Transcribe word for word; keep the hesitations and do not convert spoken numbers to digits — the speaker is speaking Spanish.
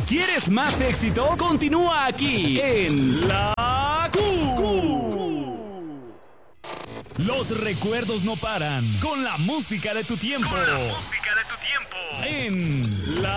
¿Quieres más éxitos? Continúa aquí en La Q. Los recuerdos no paran con la música de tu tiempo. Con la música de tu tiempo. En La